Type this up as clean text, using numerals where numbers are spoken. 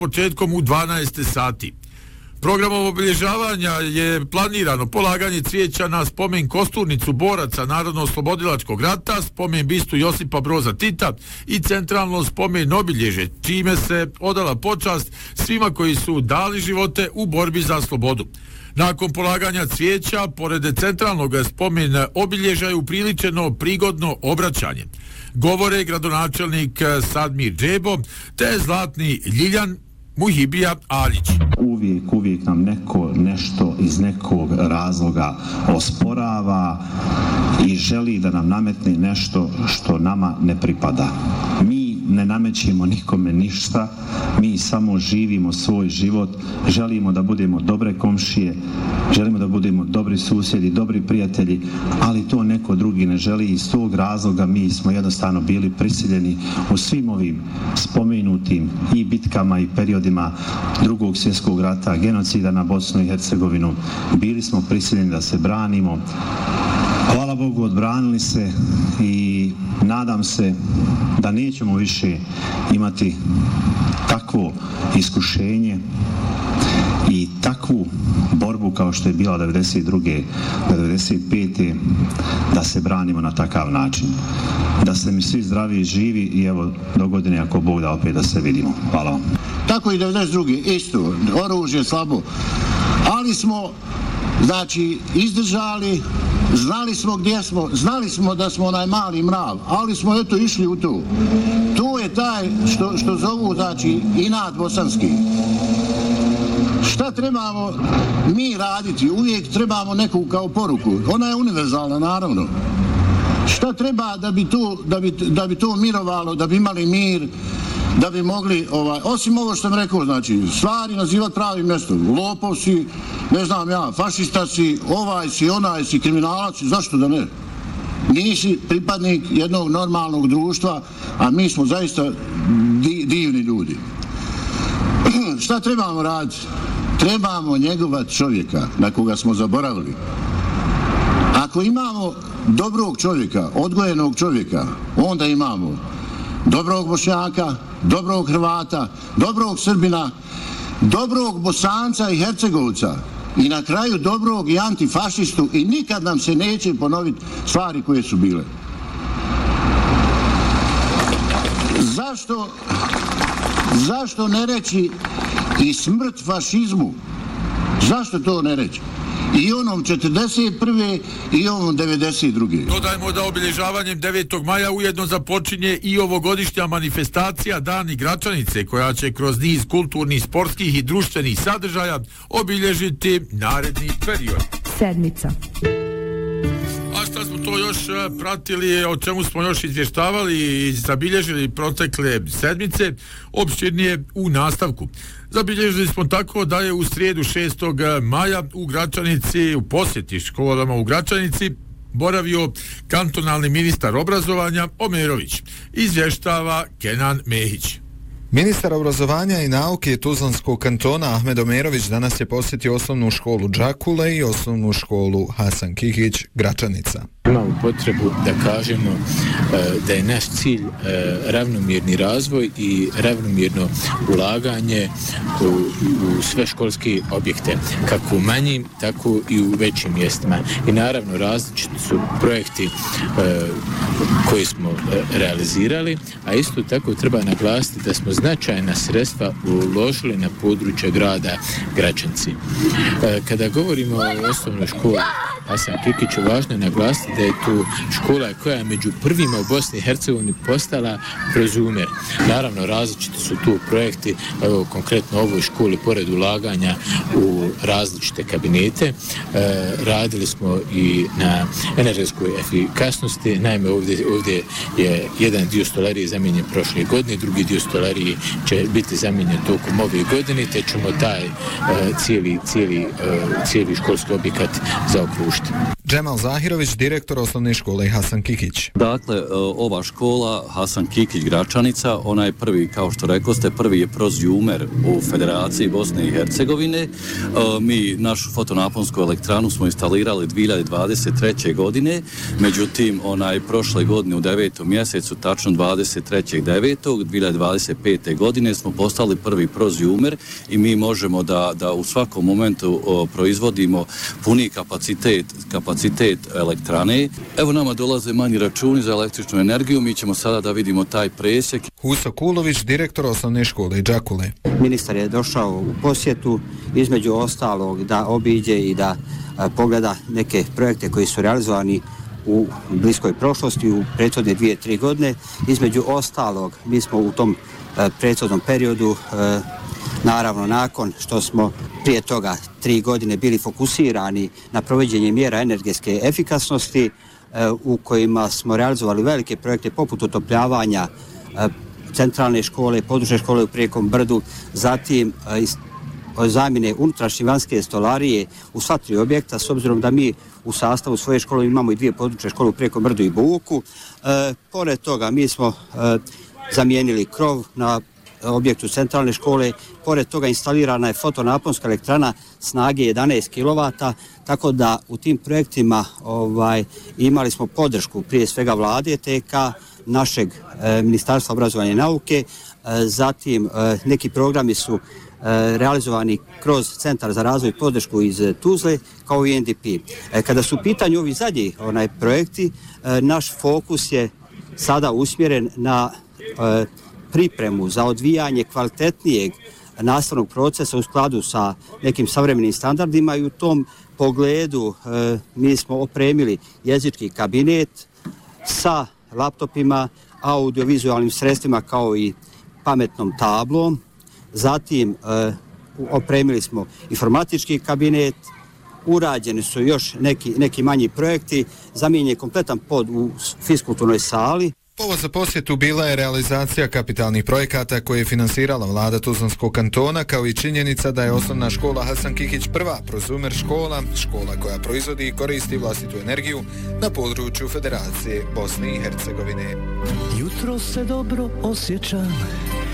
početkom u 12 sati. Programom obilježavanja je planirano polaganje cvijeća na spomen kosturnicu boraca Narodno-oslobodilačkog rata, spomen bistu Josipa Broza Tita i centralno spomen obilježe, čime se odala počast svima koji su dali živote u borbi za slobodu. Nakon polaganja cvijeća, pored centralnog spomen obilježja je upriličeno prigodno obraćanje. Govore gradonačelnik Sadmir Džebo te zlatni Ljiljan Muhibija Aljić. Uvijek nam neko nešto iz nekog razloga osporava i želi da nam nametne nešto što nama ne pripada. Mi ne namećemo nikome ništa, mi samo živimo svoj život, želimo da budemo dobre komšije, želimo da budemo dobri susjedi, dobri prijatelji, ali to neko drugi ne želi i iz tog razloga mi smo jednostavno bili prisiljeni u svim ovim spomenutim i bitkama i periodima Drugog svjetskog rata, genocida na Bosnu i Hercegovinu. Bili smo prisiljeni da se branimo. Hvala Bogu, odbranili se i nadam se da nećemo više imati takvo iskušenje i takvu borbu kao što je bila 92. do 95. da se branimo na takav način. Da ste mi svi zdravi i živi i evo do godine ako Bog da opet da se vidimo. Hvala vam. Tako i 92. isto, oružje slabo, ali smo znači izdržali, znali smo gdje smo, znali smo da smo onaj mali mrav, ali smo eto išli u to. To je taj što zovu znači inat bosanski. Šta trebamo mi raditi? Uvijek trebamo neku kao poruku. Ona je univerzalna naravno. Šta treba da bi to mirovalo, da bi imali mir, da bi mogli, osim ovo što sam rekao, znači, stvari nazivati pravim mjestom. Lopov si, ne znam ja, fašista si, ovaj si, onaj si, kriminalac si, zašto da ne? Nisi pripadnik jednog normalnog društva, a mi smo zaista divni ljudi. Šta trebamo raditi? Trebamo njegovat čovjeka na koga smo zaboravili. Ako imamo dobrog čovjeka, odgojenog čovjeka, onda imamo dobrog Bošnjaka, dobrog Hrvata, dobrog Srbina, dobrog Bosanca i Hercegovca i na kraju dobrog i antifašistu i nikad nam se neće ponoviti stvari koje su bile. Zašto ne reći i smrt fašizmu? Zašto to ne reći? I onom 41. i onom 92. Dodajmo da obilježavanjem 9. maja ujedno započinje i ovogodišnja manifestacija Dani Gračanice, koja će kroz niz kulturnih, sportskih i društvenih sadržaja obilježiti naredni period. Sedmica. A šta smo to još pratili, o čemu smo još izvještavali i zabilježili protekle sedmice, opširnije u nastavku. Zabilježili smo tako da je u srijedu 6. maja u Gračanici, u posjeti školama u Gračanici, boravio kantonalni ministar obrazovanja Omerović. Izvještava Kenan Mehić. Ministar obrazovanja i nauke Tuzlanskog kantona Ahmed Omerović danas je posjetio osnovnu školu Đakule i osnovnu školu Hasan Kihić Gračanica. Imamo potrebu da kažemo da je naš cilj ravnomjerni razvoj i ravnomjerno ulaganje u sve školske objekte, kako u manjim, tako i u većim mjestima. I naravno različiti su projekti koje smo realizirali, a isto tako treba naglasiti da smo značajna sredstva uložili na područje grada Gračanci. Kada govorimo o osnovnoj školi Hasan Kikiću, važno je naglasiti da je tu škola koja je među prvima u Bosni i Hercegovini postala prozumer. Naravno, različiti su tu projekti, evo konkretno u ovoj školi, pored ulaganja u različite kabinete, radili smo i na energetskoj efikasnosti. Naime, ovdje je jedan dio stolarije zamijenjen prošle godine, drugi dio stolarije će biti zamijenjen tokom ove godine, te ćemo taj cijeli školski objekat zaokružiti. Džemal Zahirović, direktor osnovne škole Hasan Kikić. Dakle, ova škola Hasan Kikić Gračanica, ona je prvi, kao što rekoste, prvi je prozumer u Federaciji Bosne i Hercegovine. Mi našu fotonaponsku elektranu smo instalirali 2023. godine, međutim, prošle godine u 9. mjesecu, tačno 23.9.2025. godine smo postali prvi prozumer i mi možemo da u svakom momentu proizvodimo puni kapacitet elektrane. Evo nama dolaze manji računi za električnu energiju, mi ćemo sada da vidimo taj presjek. Huso Kulović, direktor osnovne škole Đakule. Ministar je došao u posjetu, između ostalog da obiđe i da pogleda neke projekte koji su realizovani u bliskoj prošlosti, u prethodne 2-3 godine. Između ostalog, mi smo u tom prethodnom periodu, naravno nakon što smo prije toga 3 godine bili fokusirani na provođenje mjera energetske efikasnosti, u kojima smo realizovali velike projekte poput otopljavanja centralne škole, područne škole u Prijekom brdu, zatim zamjene unutrašnje vanjske stolarije u sva 3 objekta, s obzirom da mi u sastavu svoje škole imamo i 2 područne škole u Prijekom brdu i Buku. Pored toga mi smo zamijenili krov na objektu centralne škole, pored toga instalirana je fotonaponska elektrana snage 11 kW, tako da u tim projektima imali smo podršku prije svega vlade TK, našeg Ministarstva obrazovanja i nauke, zatim neki programi su realizovani kroz Centar za razvoj i podršku iz Tuzle kao i NDP. Kada su u pitanju ovi zadnji projekti, naš fokus je sada usmjeren na pripremu za odvijanje kvalitetnijeg nastavnog procesa u skladu sa nekim savremenim standardima i u tom pogledu mi smo opremili jezički kabinet sa laptopima, audiovizualnim sredstvima kao i pametnom tablom. Zatim opremili smo informatički kabinet, urađeni su još neki manji projekti, zamijenjen je kompletan pod u fiskulturnoj sali. Povod za posjetu bila je realizacija kapitalnih projekata koje je finansirala vlada Tuzlanskog kantona, kao i činjenica da je osnovna škola Hasan Kikić prva prozumer škola koja proizvodi i koristi vlastitu energiju na području Federacije Bosne i Hercegovine. Jutro se dobro osjećam.